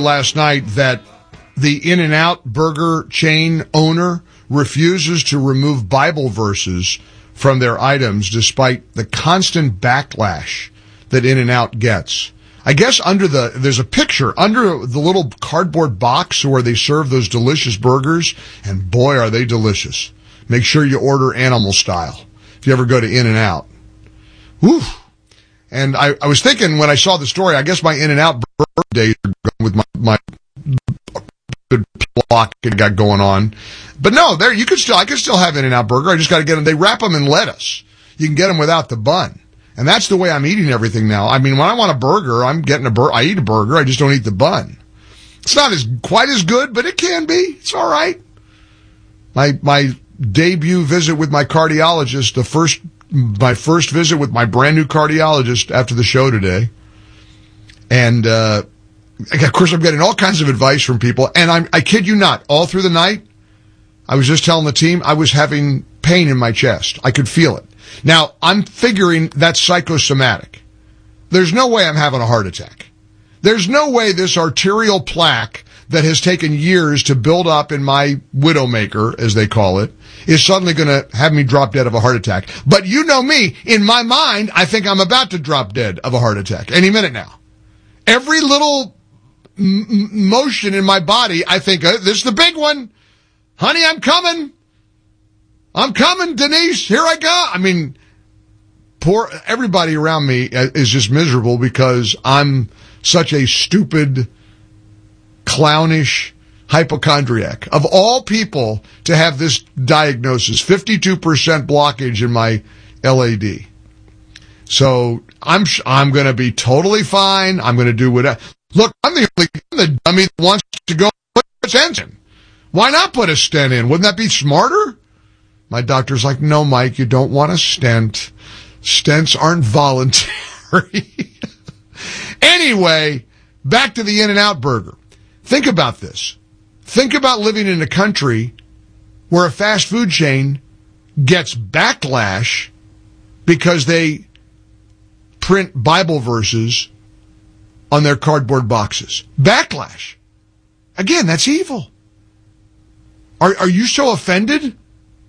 last night that the In-N-Out burger chain owner refuses to remove Bible verses from their items despite the constant backlash that In-N-Out gets. I guess there's a picture under the little cardboard box where they serve those delicious burgers, and boy, are they delicious. Make sure you order animal style if you ever go to In-N-Out. Whew. And I was thinking when I saw the story, I guess my In-N-Out burger days are going with my block I got going on. But no, I could still have In-N-Out burger. I just got to get them. They wrap them in lettuce. You can get them without the bun. And that's the way I'm eating everything now. I mean, when I want a burger, I eat a burger. I just don't eat the bun. It's not quite as good, but it can be. It's all right. My debut visit with my cardiologist, my first visit with my brand new cardiologist after the show today. And, of course, I'm getting all kinds of advice from people. And I kid you not, all through the night, I was just telling the team I was having pain in my chest. I could feel it. Now, I'm figuring that's psychosomatic. There's no way I'm having a heart attack. There's no way this arterial plaque that has taken years to build up in my widowmaker, as they call it, is suddenly going to have me drop dead of a heart attack. But you know me, in my mind, I think I'm about to drop dead of a heart attack any minute now. Every little motion in my body, I think, this is the big one. Honey, I'm coming. I'm coming, Denise. Here I go. I mean, everybody around me is just miserable because I'm such a stupid, clownish hypochondriac. Of all people to have this diagnosis, 52% blockage in my LAD. So I'm going to be totally fine. I'm going to do whatever. Look, I'm the dummy that wants to go put a stent in. Why not put a stent in? Wouldn't that be smarter? My doctor's like, no, Mike, you don't want a stent. Stents aren't voluntary. Anyway, back to the In-N-Out burger. Think about this. Think about living in a country where a fast food chain gets backlash because they print Bible verses on their cardboard boxes. Backlash. Again, that's evil. Are you so offended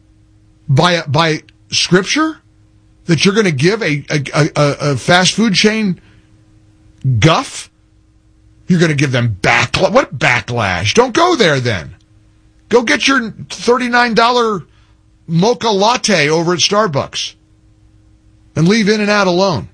by Scripture that you're going to give a fast food chain guff? You're going to give them backlash? What backlash? Don't go there then. Go get your $39 mocha latte over at Starbucks and leave In-N-Out alone.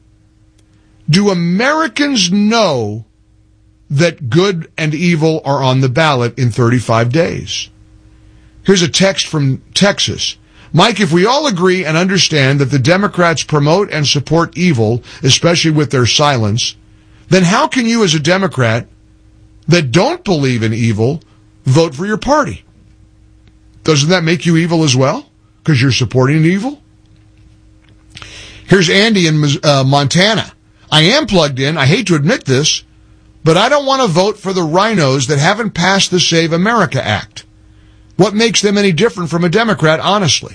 Do Americans know that good and evil are on the ballot in 35 days? Here's a text from Texas. Mike, if we all agree and understand that the Democrats promote and support evil, especially with their silence, then how can you as a Democrat that don't believe in evil vote for your party? Doesn't that make you evil as well? Because you're supporting evil? Here's Andy in Montana. I am plugged in. I hate to admit this, but I don't want to vote for the rhinos that haven't passed the Save America Act. What makes them any different from a Democrat, honestly?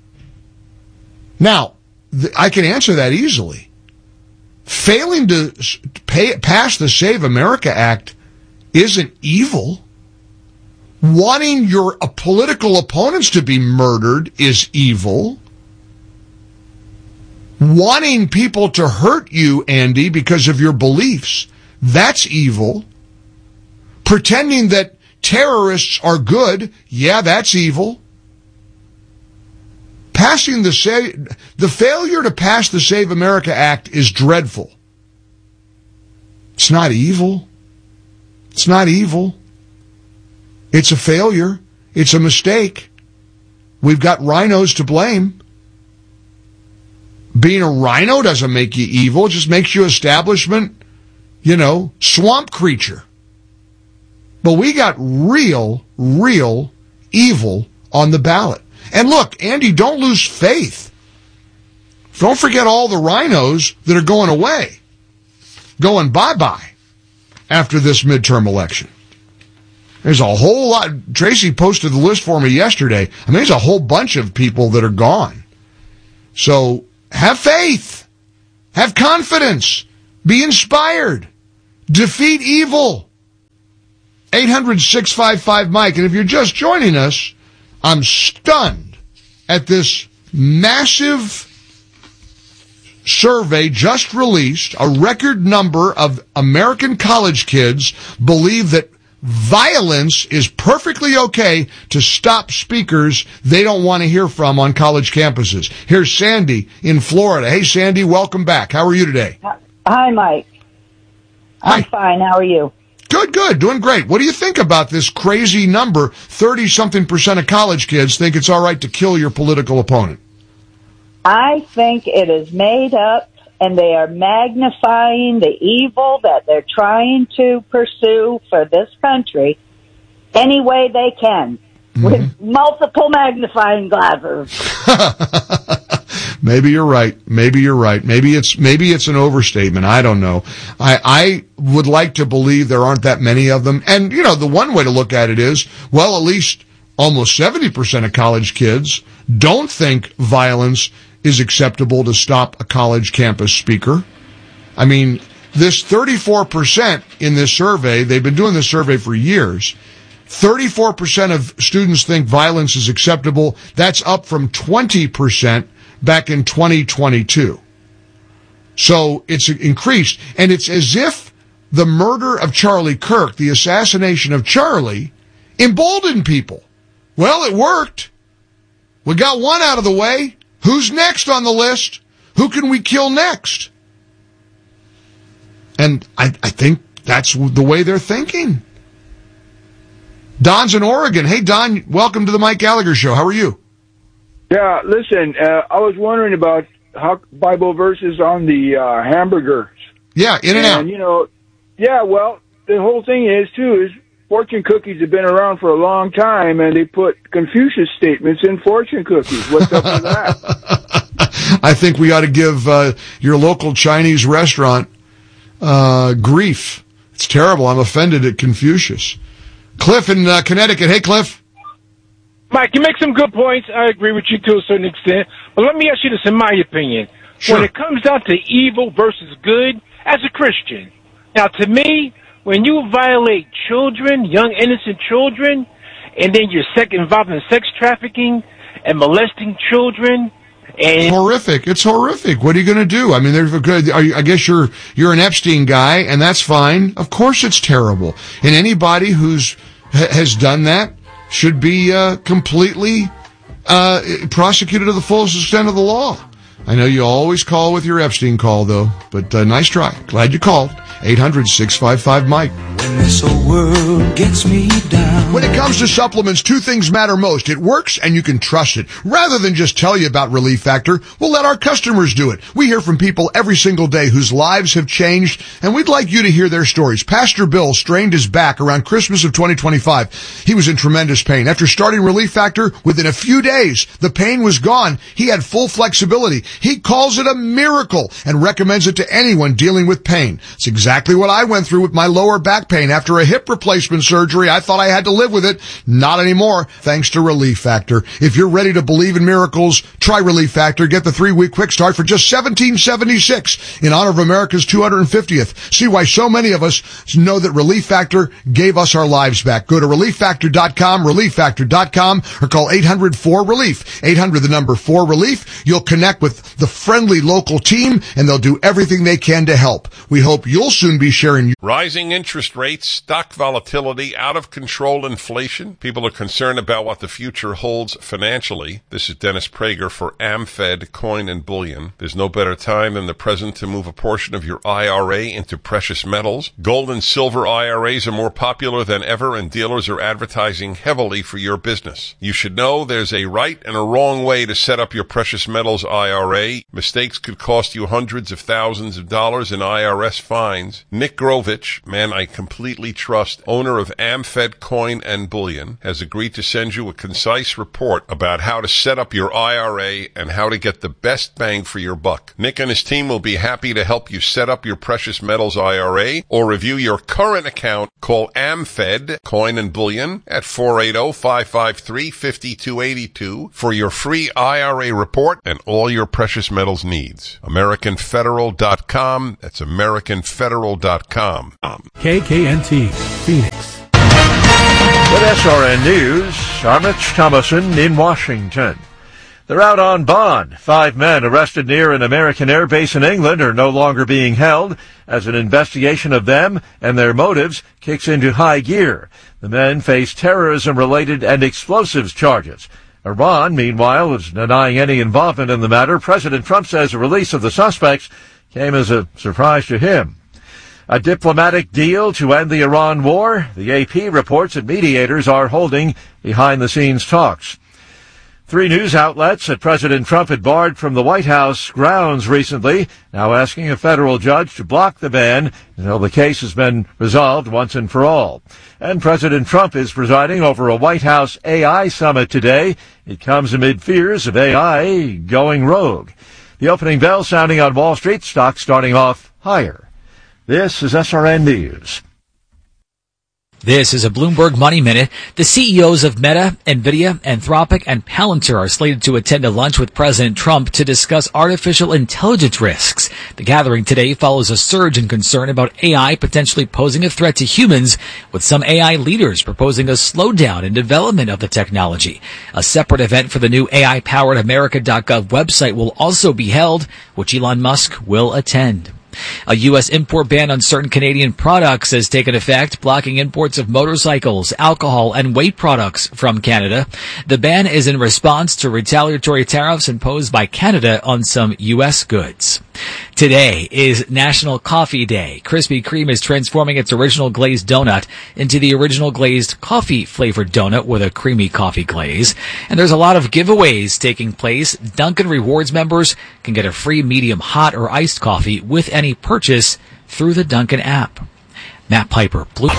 Now, I can answer that easily. Failing to pass the Save America Act isn't evil. Wanting your political opponents to be murdered is evil. Wanting people to hurt you, Andy, because of your beliefs, that's evil. Pretending that terrorists are good, yeah, that's evil. The failure to pass the Save America Act is dreadful. It's not evil. It's not evil. It's a failure. It's a mistake. We've got rhinos to blame. Being a rhino doesn't make you evil. It just makes you establishment, swamp creature. But we got real evil on the ballot. And look, Andy, don't lose faith. Don't forget all the rhinos that are going away, going bye-bye after this midterm election. There's a whole lot. Tracy posted the list for me yesterday. I mean, there's a whole bunch of people that are gone. So have faith. Have confidence. Be inspired. Defeat evil. 800-655-MIKE. And if you're just joining us, I'm stunned at this massive survey just released. A record number of American college kids believe that violence is perfectly okay to stop speakers they don't want to hear from on college campuses. Here's Sandy in Florida. Hey, Sandy, welcome back. How are you today? Hi, Mike. I'm fine. How are you? Good. Doing great. What do you think about this crazy number? 30-something% of college kids think it's all right to kill your political opponent. I think it is made up, and they are magnifying the evil that they're trying to pursue for this country any way they can, with multiple magnifying glasses. Maybe you're right. Maybe it's an overstatement. I don't know. I would like to believe there aren't that many of them. And, you know, the one way to look at it is, well, at least almost 70% of college kids don't think violence is acceptable to stop a college campus speaker. I mean, this 34% in this survey, they've been doing this survey for years. 34% of students think violence is acceptable. That's up from 20% back in 2022. So it's increased. And it's as if the murder of Charlie Kirk, the assassination of Charlie, emboldened people. Well, it worked. We got one out of the way. Who's next on the list? Who can we kill next? And I think that's the way they're thinking. Don's in Oregon. Hey, Don, welcome to the Mike Gallagher Show. How are you? Yeah, listen, I was wondering about how Bible verses on the hamburgers. Yeah, in and out. And, you know, yeah, well, the whole thing is fortune cookies have been around for a long time, and they put Confucius statements in fortune cookies. What's up with that? I think we ought to give your local Chinese restaurant grief. It's terrible. I'm offended at Confucius. Cliff in Connecticut. Hey, Cliff. Mike, you make some good points. I agree with you to a certain extent. But let me ask you this, in my opinion. Sure. When it comes down to evil versus good, as a Christian, now to me, when you violate children, young innocent children, and then you're involved in sex trafficking and molesting children, and horrific. It's horrific. What are you going to do? I mean, I guess you're an Epstein guy, and that's fine. Of course, it's terrible. And anybody has done that should be completely prosecuted to the fullest extent of the law. I know you always call with your Epstein call, though, but nice try. Glad you called. 800-655-MIKE. When this whole world gets me down. When it comes to supplements, two things matter most. It works and you can trust it. Rather than just tell you about Relief Factor, we'll let our customers do it. We hear from people every single day whose lives have changed, and we'd like you to hear their stories. Pastor Bill strained his back around Christmas of 2025. He was in tremendous pain. After starting Relief Factor, within a few days, the pain was gone. He had full flexibility. He calls it a miracle and recommends it to anyone dealing with pain. It's exactly what I went through with my lower back pain. After a hip replacement surgery, I thought I had to live with it. Not anymore, thanks to Relief Factor. If you're ready to believe in miracles, try Relief Factor. Get the 3-week quick start for just $17.76 in honor of America's 250th. See why so many of us know that Relief Factor gave us our lives back. Go to ReliefFactor.com, ReliefFactor.com, or call 800-4RELIEF. 800, the number 4RELIEF. You'll connect with the friendly local team, and they'll do everything they can to help. We hope you'll soon be sharing. Rising interest rates, stock volatility, out of control inflation. People are concerned about what the future holds financially. This is Dennis Prager for AmFed Coin and Bullion. There's no better time than the present to move a portion of your IRA into precious metals. Gold and silver IRAs are more popular than ever, and dealers are advertising heavily for your business. You should know there's a right and a wrong way to set up your precious metals IRA. Mistakes could cost you hundreds of thousands of dollars in IRS fines. Nick Grovich, man I completely trust, owner of AmFed Coin and Bullion, has agreed to send you a concise report about how to set up your IRA and how to get the best bang for your buck. Nick and his team will be happy to help you set up your precious metals IRA or review your current account. Call AmFed Coin and Bullion at 480-553-5282 for your free IRA report and all your precious metals needs. AmericanFederal.com. That's AmericanFederal.com. KKNT, Phoenix. With SRN News, I'm Rich Thomason in Washington. They're out on bond. 5 men arrested near an American air base in England are no longer being held as an investigation of them and their motives kicks into high gear. The men face terrorism-related and explosives charges. Iran, meanwhile, is denying any involvement in the matter. President Trump says the release of the suspects came as a surprise to him. A diplomatic deal to end the Iran war. The AP reports that mediators are holding behind-the-scenes talks. 3 news outlets that President Trump had barred from the White House grounds recently, now asking a federal judge to block the ban until the case has been resolved once and for all. And President Trump is presiding over a White House AI summit today. It comes amid fears of AI going rogue. The opening bell sounding on Wall Street, stocks starting off higher. This is SRN News. This is a Bloomberg Money Minute. The CEOs of Meta, NVIDIA, Anthropic, and Palantir are slated to attend a lunch with President Trump to discuss artificial intelligence risks. The gathering today follows a surge in concern about AI potentially posing a threat to humans, with some AI leaders proposing a slowdown in development of the technology. A separate event for the new AI-powered America.gov website will also be held, which Elon Musk will attend. A U.S. import ban on certain Canadian products has taken effect, blocking imports of motorcycles, alcohol, and weight products from Canada. The ban is in response to retaliatory tariffs imposed by Canada on some U.S. goods. Today is National Coffee Day. Krispy Kreme is transforming its original glazed donut into the original glazed coffee-flavored donut with a creamy coffee glaze. And there's a lot of giveaways taking place. Dunkin' Rewards members can get a free medium hot or iced coffee with any purchase through the Dunkin' app. Matt Piper, Blue.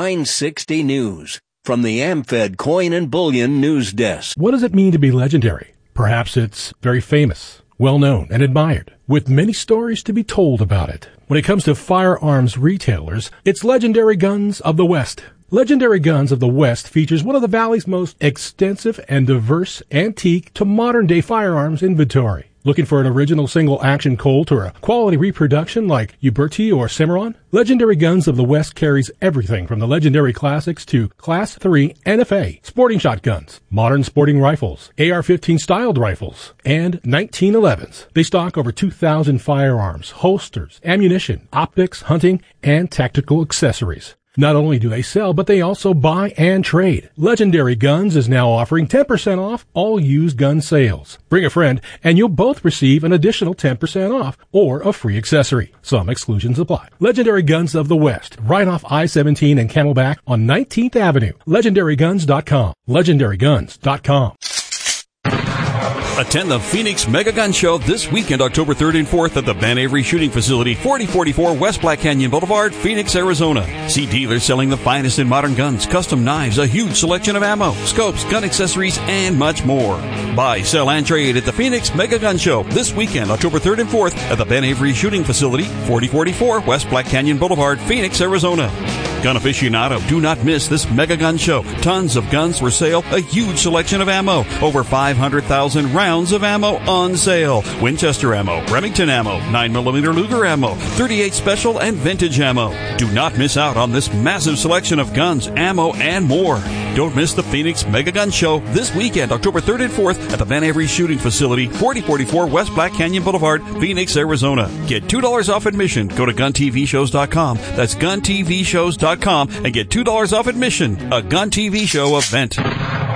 960 News from the AmFed Coin and Bullion News Desk. What does it mean to be legendary? Perhaps it's very famous, well-known, and admired, with many stories to be told about it. When it comes to firearms retailers, it's Legendary Guns of the West. Legendary Guns of the West features one of the Valley's most extensive and diverse antique to modern-day firearms inventory. Looking for an original single-action Colt or a quality reproduction like Uberti or Cimarron? Legendary Guns of the West carries everything from the legendary classics to Class 3 NFA, sporting shotguns, modern sporting rifles, AR-15 styled rifles, and 1911s. They stock over 2,000 firearms, holsters, ammunition, optics, hunting, and tactical accessories. Not only do they sell, but they also buy and trade. Legendary Guns is now offering 10% off all used gun sales. Bring a friend, and you'll both receive an additional 10% off or a free accessory. Some exclusions apply. Legendary Guns of the West, right off I-17 and Camelback on 19th Avenue. LegendaryGuns.com. LegendaryGuns.com. Attend the Phoenix Mega Gun Show this weekend, October 3rd and 4th at the Ben Avery Shooting Facility, 4044 West Black Canyon Boulevard, Phoenix, Arizona. See dealers selling the finest in modern guns, custom knives, a huge selection of ammo, scopes, gun accessories, and much more. Buy, sell, and trade at the Phoenix Mega Gun Show this weekend, October 3rd and 4th at the Ben Avery Shooting Facility, 4044 West Black Canyon Boulevard, Phoenix, Arizona. Gun aficionado, do not miss this Mega Gun Show. Tons of guns for sale, a huge selection of ammo, over 500,000 rounds of ammo on sale. Winchester ammo, Remington ammo, 9mm Luger ammo, 38 special and vintage ammo. Do not miss out on this massive selection of guns, ammo, and more. Don't miss the Phoenix Mega Gun Show this weekend, October 3rd and 4th at the Van Avery Shooting Facility, 4044 West Black Canyon Boulevard, Phoenix, Arizona. Get $2 off admission. Go to GunTVShows.com. That's GunTVShows.com and get $2 off admission. A Gun TV Show event.